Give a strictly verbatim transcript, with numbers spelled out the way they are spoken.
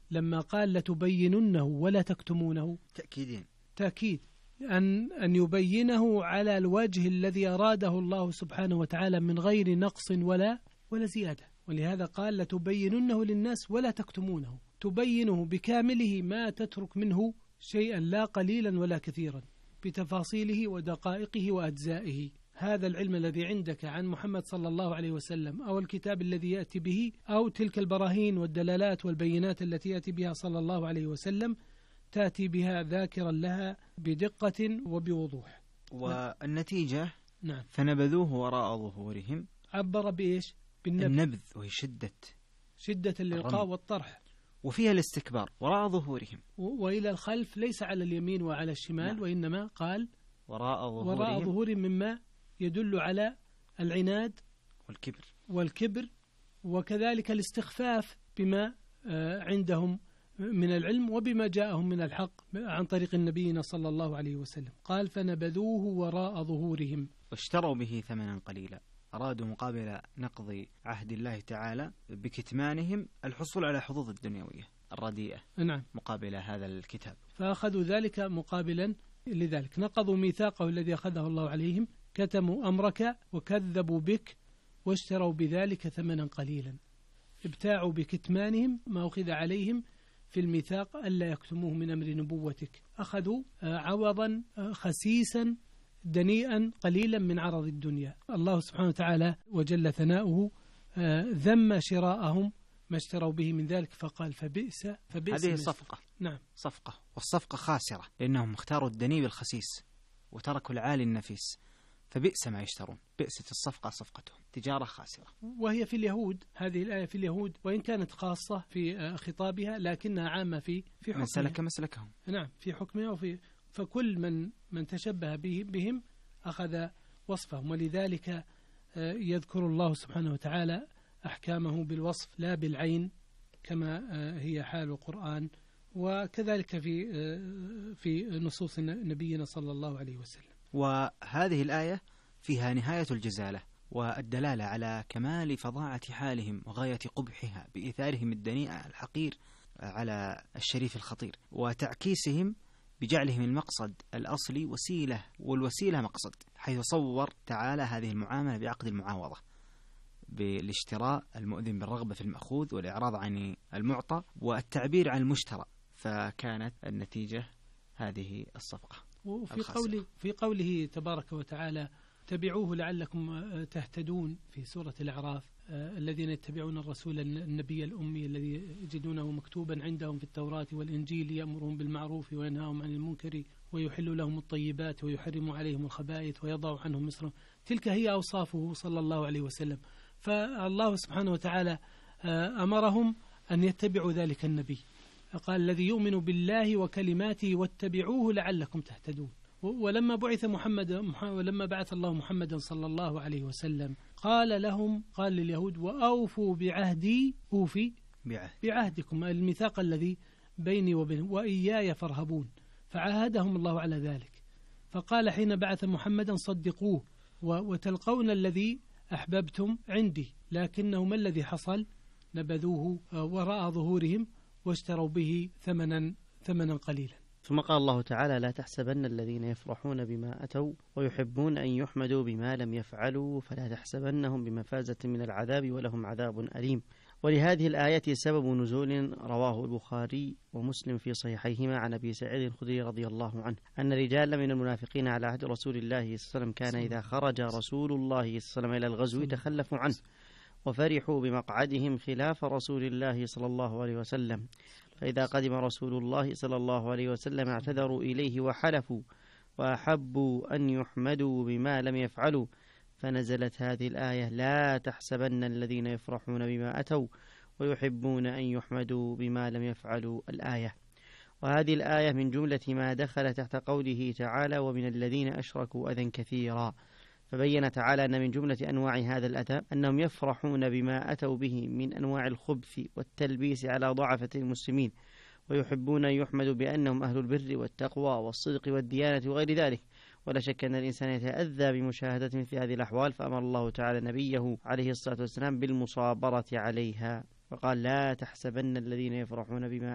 لما قال لتبيننه ولا تكتمونه تأكيدين، تأكيد أن أن يبينه على الوجه الذي أراده الله سبحانه وتعالى من غير نقص ولا ولا زيادة. ولهذا قال لتبيننه للناس ولا تكتمونه، تبينه بكامله ما تترك منه شيئا لا قليلا ولا كثيرا، بتفاصيله ودقائقه وأجزائه. هذا العلم الذي عندك عن محمد صلى الله عليه وسلم، أو الكتاب الذي يأتي به، أو تلك البراهين والدلالات والبينات التي يأتي بها صلى الله عليه وسلم، تأتي بها ذاكرا لها بدقة وبوضوح. والنتيجة نعم. فنبذوه وراء ظهورهم، عبر بإيش؟ بالنبذ. النبذ وهي شدة شدة الإلقاء والطرح، وفيها الاستكبار وراء ظهورهم، وإلى الخلف، ليس على اليمين وعلى الشمال. نعم. وإنما قال وراء ظهورهم، وراء ظهورهم مما يدل على العناد والكبر والكبر وكذلك الاستخفاف بما عندهم من العلم وبما جاءهم من الحق عن طريق النبي صلى الله عليه وسلم. قال فنبذوه وراء ظهورهم واشتروا به ثمنا قليلا، أرادوا مقابل نقض عهد الله تعالى بكتمانهم الحصول على حظوظ الدنيوية الرديئة. نعم. مقابل هذا الكتاب، فأخذوا ذلك مقابلا لذلك، نقضوا ميثاقه الذي أخذه الله عليهم، كتموا أمرك وكذبوا بك واشتروا بذلك ثمنا قليلا، ابتاعوا بكتمانهم ما أخذ عليهم في الميثاق ألا يكتموه من أمر نبوتك، أخذوا عوضا خسيسا دنيئا قليلا من عرض الدنيا. الله سبحانه وتعالى وجل ثناؤه ذم شراءهم ما اشتروا به من ذلك، فقال فبئس فبئس هذه صفقة. نعم، صفقة، والصفقة خاسرة لأنهم اختاروا الدني بالخسيس وتركوا العالي النفيس، فبئس ما يشترون، بئست الصفقة صفقتهم، تجارة خاسرة. وهي في اليهود، هذه الآية في اليهود وإن كانت خاصة في خطابها لكنها عامة في في حكمها. من سلك مسلكهم. نعم، في حكمها وفي فكل من من تشبه بهم أخذ وصفهم. ولذلك يذكر الله سبحانه وتعالى أحكامه بالوصف لا بالعين كما هي حال القرآن، وكذلك في في نصوص نبينا صلى الله عليه وسلم. وهذه الآية فيها نهاية الجزالة والدلالة على كمال فظاعة حالهم وغاية قبحها بإيثارهم الدنيء الحقير على الشريف الخطير، وتعكيسهم بجعلهم المقصد الأصلي وسيلة والوسيلة مقصد، حيث صور تعالى هذه المعاملة بعقد المعاوضة بالاشتراء المؤذن بالرغبة في المأخوذ والإعراض عن المعطى والتعبير عن المشترى، فكانت النتيجة هذه الصفقة. وفي قوله في قوله تبارك وتعالى تبعوه لعلكم تهتدون في سورة الأعراف، الذين يتبعون الرسول النبي الأمي الذي يجدونه مكتوبا عندهم في التوراة والإنجيل يأمرهم بالمعروف وينهاهم عن المنكر ويحل لهم الطيبات ويحرم عليهم الخبائث ويضع عنهم مصرهم. تلك هي أوصافه صلى الله عليه وسلم. فالله سبحانه وتعالى أمرهم أن يتبعوا ذلك النبي، قال الذي يؤمن بالله وكلماته واتبعوه لعلكم تهتدون. ولما بعث محمد ولما بعث الله محمدا صلى الله عليه وسلم قال لهم قال لليهود وأوفوا بعهدي أوفي بعهد. بعهدكم، الميثاق الذي بيني وبينهم وإياي فارهبون، فعاهدهم الله على ذلك. فقال حين بعث محمدا صدقوه وتلقون الذي أحببتم عندي، لكنه ما الذي حصل؟ نبذوه وراء ظهورهم واشتروا به ثمنا ثمنا قليلا. ثم قال الله تعالى لا تحسبن الذين يفرحون بما أتوا ويحبون أن يحمدوا بما لم يفعلوا فلا تحسبنهم بمفازة من العذاب ولهم عذاب أليم. ولهذه الآية سبب نزول رواه البخاري ومسلم في صحيحيهما عن أبي سعيد الخدري رضي الله عنه أن رجالا من المنافقين على عهد رسول الله صلى الله عليه وسلم كان إذا خرج رسول الله صلى الله عليه وسلم إلى الغزو تخلفوا عنه وفرحوا بمقعدهم خلاف رسول الله صلى الله عليه وسلم، فإذا قدم رسول الله صلى الله عليه وسلم اعتذروا إليه وحلفوا وأحبوا أن يحمدوا بما لم يفعلوا، فنزلت هذه الآية لا تحسبن الذين يفرحون بما أتوا ويحبون أن يحمدوا بما لم يفعلوا الآية. وهذه الآية من جملة ما دخل تحت قوله تعالى ومن الذين أشركوا أذى كثيرا، فبين تعالى أن من جملة أنواع هذا الأذى أنهم يفرحون بما أتوا به من أنواع الخبث والتلبيس على ضعفة المسلمين، ويحبون أن يحمدوا بأنهم أهل البر والتقوى والصدق والديانة وغير ذلك. ولا شك أن الإنسان يتأذى بمشاهدة مثل هذه الأحوال، فأمر الله تعالى نبيه عليه الصلاة والسلام بالمصابرة عليها، وقال لا تحسبن الذين يفرحون بما